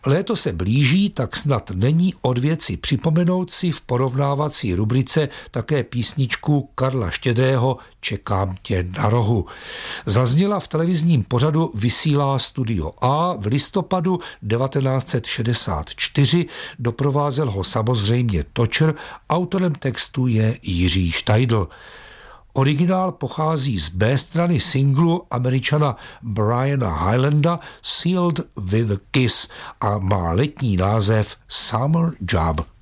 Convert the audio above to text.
Léto se blíží, tak snad není od věci připomenout si v porovnávací rubrice také písničku Karla Štědrého Čekám tě na rohu. Zazněla v televizním pořadu Vysílá Studio A v listopadu 1964, doprovázel ho samozřejmě točer, autorem textu je Jiří Štajdl. Originál pochází z B strany singlu Američana Briana Highlanda Sealed with a Kiss a má letní název Summer Job.